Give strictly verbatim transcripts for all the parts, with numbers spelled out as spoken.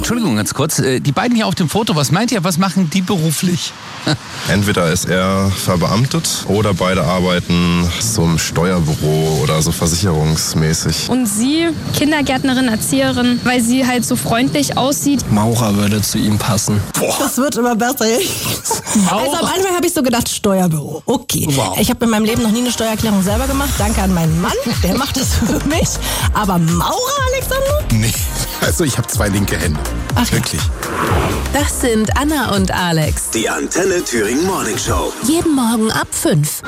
Entschuldigung, ganz kurz. Die beiden hier auf dem Foto, was meint ihr, was machen die beruflich? Entweder ist er verbeamtet oder beide arbeiten zum Steuerbüro oder so versicherungsmäßig. Und sie, Kindergärtnerin, Erzieherin, weil sie halt so freundlich aussieht. Maurer würde zu ihm passen. Boah. Das wird immer besser. Also am Anfang habe ich so gedacht, Steuerbüro. Okay. Wow. Ich habe in meinem Leben noch nie eine Steuererklärung selber gemacht. Danke an meinen Mann, der macht das für mich. Aber Maurer, Alexander? Nee, also ich habe zwei linke Hände. Ach, wirklich. Das sind Anna und Alex. Die Antenne Thüringen Morning Show. Jeden Morgen ab fünf.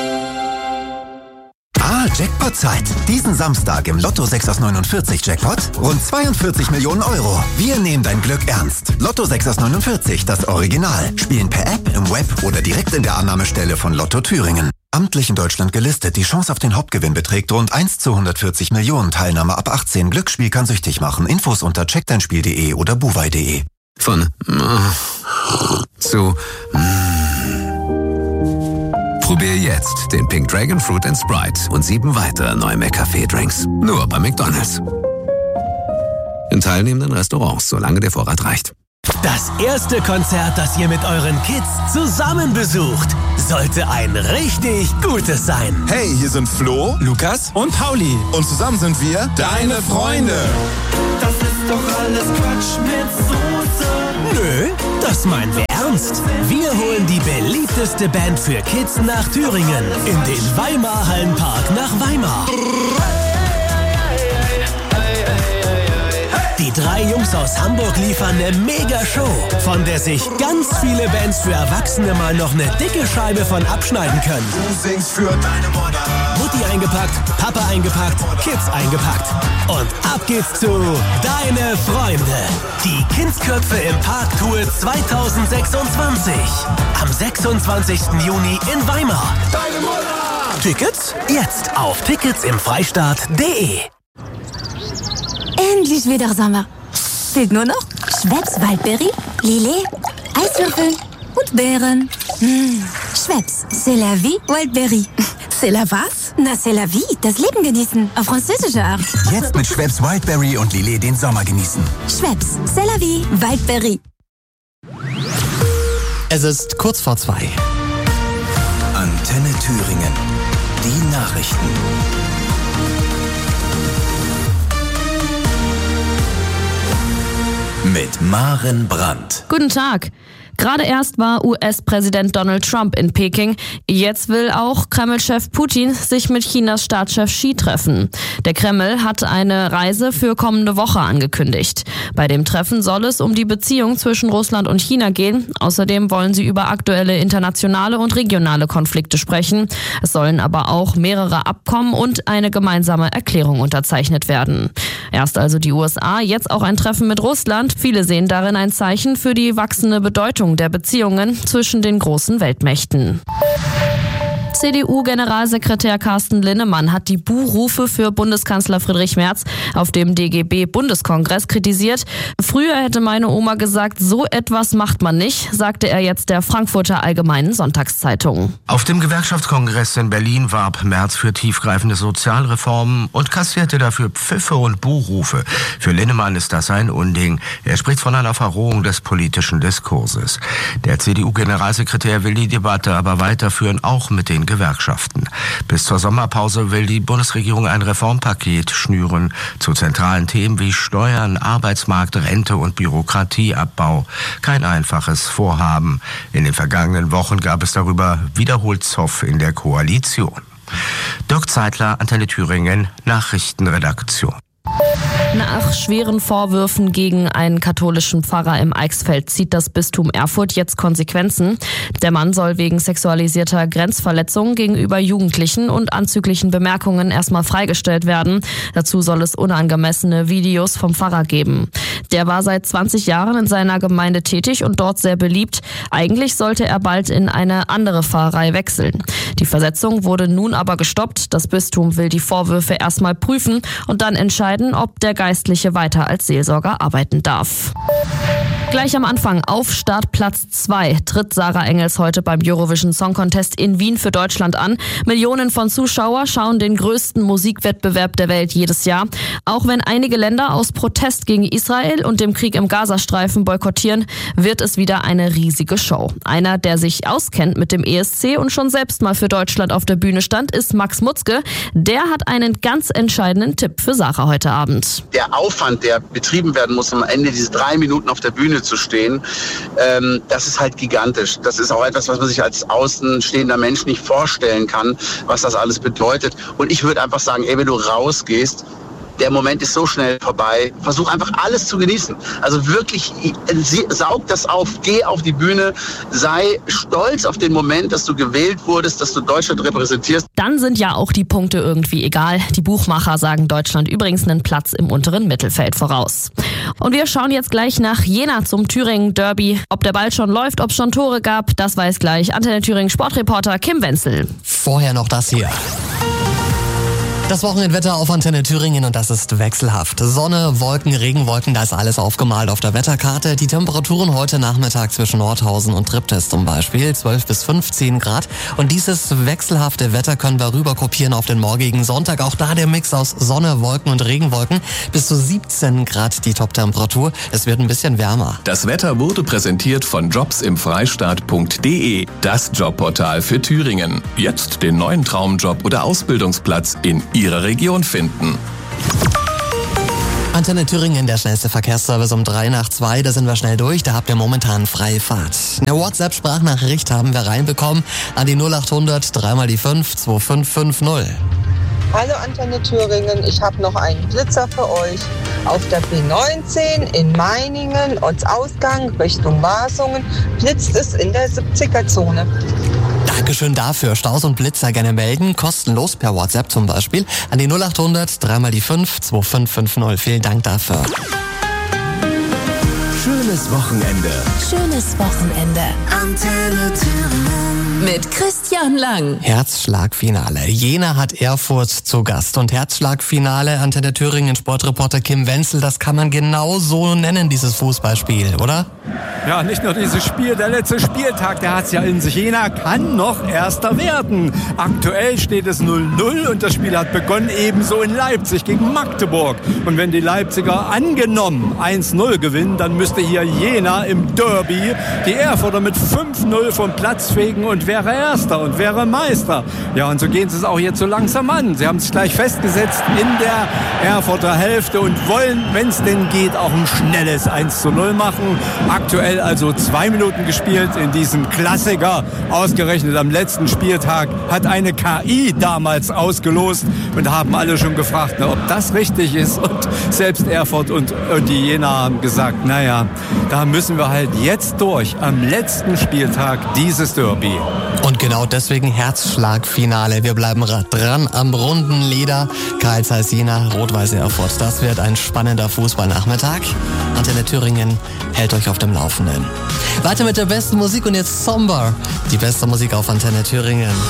Ah, Jackpot-Zeit. Diesen Samstag im Lotto sechs aus neunundvierzig Jackpot rund zweiundvierzig Millionen Euro. Wir nehmen dein Glück ernst. Lotto sechs aus neunundvierzig, das Original. Spielen per App, im Web oder direkt in der Annahmestelle von Lotto Thüringen. Amtlich in Deutschland gelistet. Die Chance auf den Hauptgewinn beträgt rund eins zu hundertvierzig Millionen. Teilnahme ab achtzehn. Glücksspiel kann süchtig machen. Infos unter check dein spiel punkt de oder buwei punkt de. Von zu Probier jetzt den Pink Dragon Fruit and Sprite und sieben weitere neue McCafé-Drinks. Nur bei McDonald's. In teilnehmenden Restaurants, solange der Vorrat reicht. Das erste Konzert, das ihr mit euren Kids zusammen besucht, sollte ein richtig gutes sein. Hey, hier sind Flo, Lukas und Pauli. Und zusammen sind wir deine Freunde. Das ist doch alles Quatsch mit Soße. Nö, das meinen wir ernst. Wir holen die beliebteste Band für Kids nach Thüringen. In den Weimar Hallenpark nach Weimar. Die drei Jungs aus Hamburg liefern eine Mega-Show, von der sich ganz viele Bands für Erwachsene mal noch eine dicke Scheibe von abschneiden können. Du singst für deine Mutter. Mutti eingepackt, Papa eingepackt, Kids eingepackt. Und ab geht's zu Deine Freunde. Die Kindsköpfe im Park Tour zwanzig sechsundzwanzig. Am sechsundzwanzigsten Juni in Weimar. Deine Mutter! Tickets? Jetzt auf tickets im freistaat punkt de. Endlich wieder Sommer. Fehlt nur noch Schweppes Waldberry, Lillet, Eiswürfel und Beeren. Mmh. Schweppes, c'est la vie, Waldberry. C'est la was? Na, c'est la vie, das Leben genießen, auf französische Art. Jetzt mit Schweppes Wildberry und Lillet den Sommer genießen. Schweppes, c'est la vie, Waldberry. Es ist kurz vor zwei. Antenne Thüringen. Die Nachrichten. Mit Maren Brandt. Guten Tag. Gerade erst war U S-Präsident Donald Trump in Peking. Jetzt will auch Kreml-Chef Putin sich mit Chinas Staatschef Xi treffen. Der Kreml hat eine Reise für kommende Woche angekündigt. Bei dem Treffen soll es um die Beziehung zwischen Russland und China gehen. Außerdem wollen sie über aktuelle internationale und regionale Konflikte sprechen. Es sollen aber auch mehrere Abkommen und eine gemeinsame Erklärung unterzeichnet werden. Erst also die U S A, jetzt auch ein Treffen mit Russland. Viele sehen darin ein Zeichen für die wachsende Bedeutung der Beziehungen zwischen den großen Weltmächten. C D U-Generalsekretär Carsten Linnemann hat die Buhrufe für Bundeskanzler Friedrich Merz auf dem D G B-Bundeskongress kritisiert. Früher hätte meine Oma gesagt, so etwas macht man nicht, sagte er jetzt der Frankfurter Allgemeinen Sonntagszeitung. Auf dem Gewerkschaftskongress in Berlin warb Merz für tiefgreifende Sozialreformen und kassierte dafür Pfiffe und Buhrufe. Für Linnemann ist das ein Unding. Er spricht von einer Verrohung des politischen Diskurses. Der C D U-Generalsekretär will die Debatte aber weiterführen, auch mit den Gewerkschaften. Bis zur Sommerpause will die Bundesregierung ein Reformpaket schnüren zu zentralen Themen wie Steuern, Arbeitsmarkt, Rente und Bürokratieabbau. Kein einfaches Vorhaben. In den vergangenen Wochen gab es darüber wiederholt Zoff in der Koalition. Dirk Zeitler, Antenne Thüringen, Nachrichtenredaktion. Nach schweren Vorwürfen gegen einen katholischen Pfarrer im Eichsfeld zieht das Bistum Erfurt jetzt Konsequenzen. Der Mann soll wegen sexualisierter Grenzverletzungen gegenüber Jugendlichen und anzüglichen Bemerkungen erstmal freigestellt werden. Dazu soll es unangemessene Videos vom Pfarrer geben. Der war seit zwanzig Jahren in seiner Gemeinde tätig und dort sehr beliebt. Eigentlich sollte er bald in eine andere Pfarrei wechseln. Die Versetzung wurde nun aber gestoppt. Das Bistum will die Vorwürfe erstmal prüfen und dann entscheiden, ob der Geistliche weiter als Seelsorger arbeiten darf. Gleich am Anfang auf Startplatz zwei tritt Sarah Engels heute beim Eurovision Song Contest in Wien für Deutschland an. Millionen von Zuschauern schauen den größten Musikwettbewerb der Welt jedes Jahr. Auch wenn einige Länder aus Protest gegen Israel und dem Krieg im Gazastreifen boykottieren, wird es wieder eine riesige Show. Einer, der sich auskennt mit dem E S C und schon selbst mal für Deutschland auf der Bühne stand, ist Max Mutzke. Der hat einen ganz entscheidenden Tipp für Sarah heute Abend. Der Aufwand, der betrieben werden muss, am Ende diese drei Minuten auf der Bühne zu stehen, ähm, das ist halt gigantisch. Das ist auch etwas, was man sich als außenstehender Mensch nicht vorstellen kann, was das alles bedeutet. Und ich würde einfach sagen, ey, wenn du rausgehst, der Moment ist so schnell vorbei. Versuch einfach alles zu genießen. Also wirklich, saug das auf, geh auf die Bühne, sei stolz auf den Moment, dass du gewählt wurdest, dass du Deutschland repräsentierst. Dann sind ja auch die Punkte irgendwie egal. Die Buchmacher sagen Deutschland übrigens einen Platz im unteren Mittelfeld voraus. Und wir schauen jetzt gleich nach Jena zum Thüringen-Derby. Ob der Ball schon läuft, ob es schon Tore gab, das weiß gleich Antenne Thüringen Sportreporter Kim Wenzel. Vorher noch das hier. Das Wochenendwetter auf Antenne Thüringen und das ist wechselhaft. Sonne, Wolken, Regenwolken, da ist alles aufgemalt auf der Wetterkarte. Die Temperaturen heute Nachmittag zwischen Nordhausen und Triptis zum Beispiel, zwölf bis fünfzehn Grad. Und dieses wechselhafte Wetter können wir rüber kopieren auf den morgigen Sonntag. Auch da der Mix aus Sonne, Wolken und Regenwolken. Bis zu siebzehn Grad die Toptemperatur. Es wird ein bisschen wärmer. Das Wetter wurde präsentiert von jobs im freistaat punkt de, das Jobportal für Thüringen. Jetzt den neuen Traumjob oder Ausbildungsplatz in Ihrer Region finden. Antenne Thüringen, der schnellste Verkehrsservice um drei nach zwei, da sind wir schnell durch, da habt ihr momentan freie Fahrt. Eine WhatsApp-Sprachnachricht haben wir reinbekommen an die null achthundert, dreimal die fünf, zwei fünf fünf null. Hallo Antenne Thüringen, ich habe noch einen Blitzer für euch. Auf der B neunzehn in Meiningen, Ortsausgang Richtung Wasungen, blitzt es in der siebziger-Zone. Dankeschön dafür. Staus und Blitzer gerne melden, kostenlos per WhatsApp zum Beispiel an die null achthundert, dreimal die fünf, zwei fünf fünf null. Vielen Dank dafür. Schönes Wochenende. Schönes Wochenende. Antenne Thüringen. Mit Christian Lang. Herzschlagfinale. Jena hat Erfurt zu Gast. Und Herzschlagfinale, Antenne Thüringen, Sportreporter Kim Wenzel, das kann man genau so nennen, dieses Fußballspiel, oder? Ja, nicht nur dieses Spiel, der letzte Spieltag, der hat's ja in sich. Jena kann noch Erster werden. Aktuell steht es null null und das Spiel hat begonnen ebenso in Leipzig gegen Magdeburg. Und wenn die Leipziger angenommen eins null gewinnen, dann müsste hier Jena im Derby die Erfurter mit fünf null vom Platz fegen und wäre Erster und wäre Meister. Ja, und so gehen sie es auch jetzt so langsam an. Sie haben sich gleich festgesetzt in der Erfurter Hälfte und wollen, wenn es denn geht, auch ein schnelles eins zu null machen. Aktuell also zwei Minuten gespielt in diesem Klassiker. Ausgerechnet am letzten Spieltag hat eine K I damals ausgelost und haben alle schon gefragt, na, ob das richtig ist. Und selbst Erfurt und, und die Jena haben gesagt, naja, da müssen wir halt jetzt durch. Am letzten Spieltag dieses Derby. Und genau deswegen Herzschlagfinale. Wir bleiben dran am runden Leder. Karl Zeiss Jena, Rot-Weiß Erfurt. Das wird ein spannender Fußballnachmittag. Antenne Thüringen hält euch auf dem Laufenden. Weiter mit der besten Musik und jetzt Somber. Die beste Musik auf Antenne Thüringen.